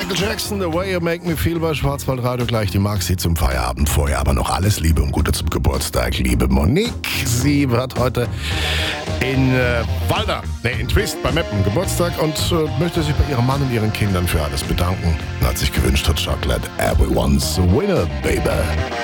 Michael Jackson, The Way You Make Me Feel bei Schwarzwaldradio. Gleich die Maxi zum Feierabend. Vorher aber noch alles Liebe und Gute zum Geburtstag. Liebe Monique, sie hat heute in in Twist bei Meppen Geburtstag und möchte sich bei ihrem Mann und ihren Kindern für alles bedanken. Und hat sich gewünscht, Chocolate, everyone's a winner, baby.